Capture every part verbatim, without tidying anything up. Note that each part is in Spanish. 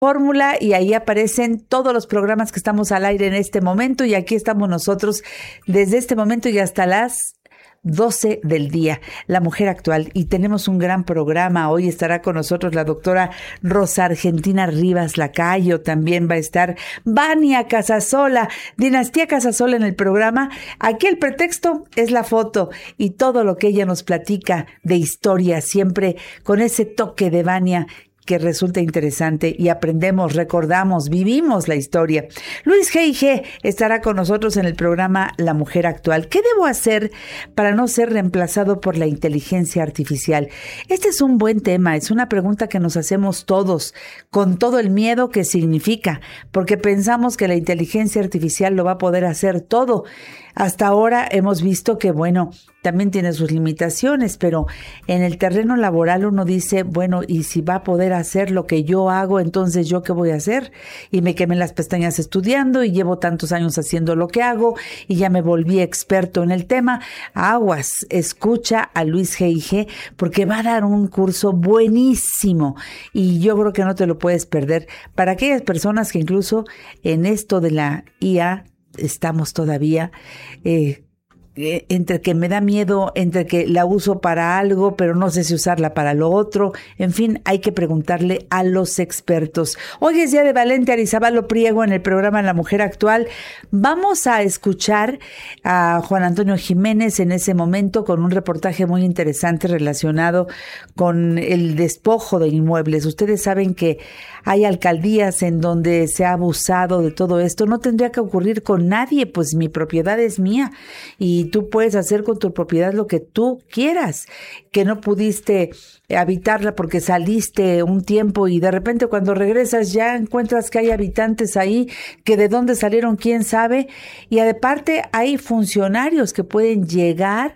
Fórmula y ahí aparecen todos los programas que estamos al aire en este momento y aquí estamos nosotros desde este momento y hasta las doce del día, La Mujer Actual, y tenemos un gran programa. Hoy estará con nosotros la doctora Rosa Argentina Rivas Lacayo, también va a estar Vania Casasola, Dinastía Casasola en el programa. Aquí el pretexto es la foto y todo lo que ella nos platica de historia, siempre con ese toque de Vania que resulta interesante y aprendemos, recordamos, vivimos la historia. Luis G I G estará con nosotros en el programa La Mujer Actual. ¿Qué debo hacer para no ser reemplazado por la inteligencia artificial? Este es un buen tema, es una pregunta que nos hacemos todos, con todo el miedo que significa, porque pensamos que la inteligencia artificial lo va a poder hacer todo. Hasta ahora hemos visto que, bueno, también tiene sus limitaciones, pero en el terreno laboral uno dice, bueno, y si va a poder hacer lo que yo hago, entonces ¿yo qué voy a hacer? Y me quemé las pestañas estudiando y llevo tantos años haciendo lo que hago y ya me volví experto en el tema. Aguas, escucha a Luis G I G porque va a dar un curso buenísimo y yo creo que no te lo puedes perder. Para aquellas personas que incluso en esto de la I A estamos todavía eh, eh, entre que me da miedo, entre que la uso para algo, pero no sé si usarla para lo otro. En fin, hay que preguntarle a los expertos. Hoy es día de Valente Arizabalo Priego en el programa La Mujer Actual. Vamos a escuchar a Juan Antonio Jiménez en ese momento con un reportaje muy interesante relacionado con el despojo de inmuebles. Ustedes saben que hay alcaldías en donde se ha abusado de todo esto. No tendría que ocurrir con nadie, pues mi propiedad es mía y tú puedes hacer con tu propiedad lo que tú quieras, que no pudiste habitarla porque saliste un tiempo y de repente cuando regresas ya encuentras que hay habitantes ahí, que de dónde salieron quién sabe, y aparte hay funcionarios que pueden llegar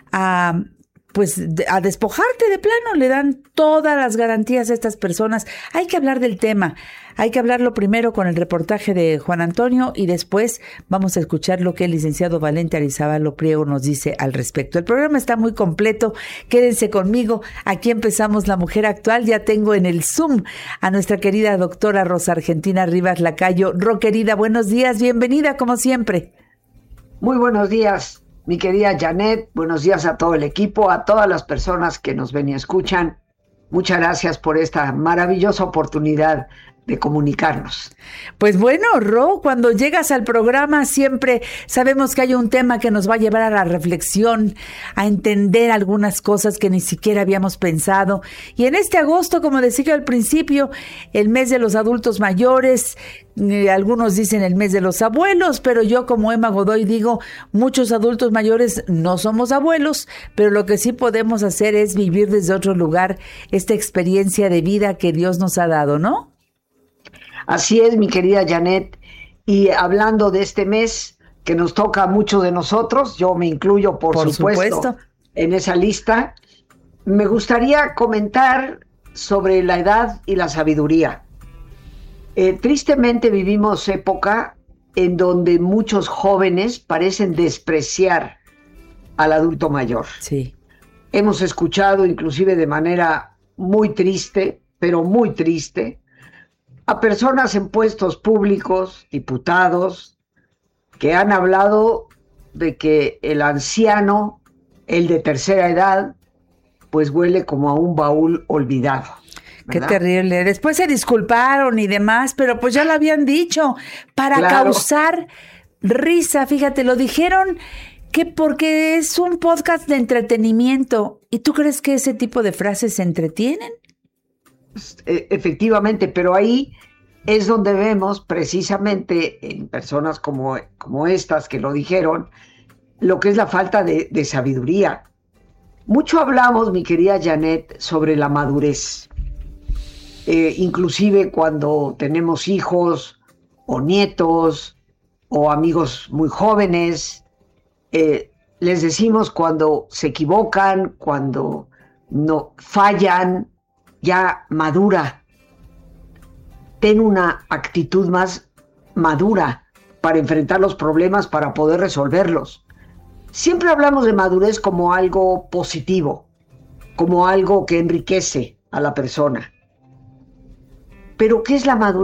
a pues a despojarte de plano, le dan todas las garantías a estas personas. Hay que hablar del tema, hay que hablarlo primero con el reportaje de Juan Antonio y después vamos a escuchar lo que el licenciado Valente Arizabalo Priego nos dice al respecto. El programa está muy completo, quédense conmigo, aquí empezamos La Mujer Actual. Ya tengo en el Zoom a nuestra querida doctora Rosa Argentina Rivas Lacayo. Ro, querida, buenos días, bienvenida como siempre. Muy buenos días, mi querida Janet, buenos días a todo el equipo, a todas las personas que nos ven y escuchan. Muchas gracias por esta maravillosa oportunidad de comunicarnos. Pues bueno, Ro, cuando llegas al programa siempre sabemos que hay un tema que nos va a llevar a la reflexión, a entender algunas cosas que ni siquiera habíamos pensado. Y en este agosto, como decía yo al principio, el mes de los adultos mayores, eh, algunos dicen el mes de los abuelos, pero yo como Emma Godoy digo, muchos adultos mayores no somos abuelos, pero lo que sí podemos hacer es vivir desde otro lugar esta experiencia de vida que Dios nos ha dado, ¿no? Así es, mi querida Janet, y hablando de este mes que nos toca a muchos de nosotros, yo me incluyo por, por supuesto, supuesto en esa lista, me gustaría comentar sobre la edad y la sabiduría. Eh, tristemente vivimos época en donde muchos jóvenes parecen despreciar al adulto mayor. Sí. Hemos escuchado inclusive de manera muy triste, pero muy triste, a personas en puestos públicos, diputados, que han hablado de que el anciano, el de tercera edad, pues huele como a un baúl olvidado. Qué ¿verdad? terrible. Después se disculparon y demás, pero pues ya lo habían dicho, para Claro. causar risa, fíjate, lo dijeron que porque es un podcast de entretenimiento. ¿Y tú crees que ese tipo de frases se entretienen? Efectivamente, pero ahí es donde vemos precisamente en personas como, como estas que lo dijeron, lo que es la falta de, de sabiduría. Mucho hablamos, mi querida Janet, sobre la madurez. Eh, inclusive cuando tenemos hijos o nietos o amigos muy jóvenes, eh, les decimos cuando se equivocan, cuando no fallan, ya madura, ten una actitud más madura para enfrentar los problemas, para poder resolverlos. Siempre hablamos de madurez como algo positivo, como algo que enriquece a la persona. Pero ¿qué es la madurez?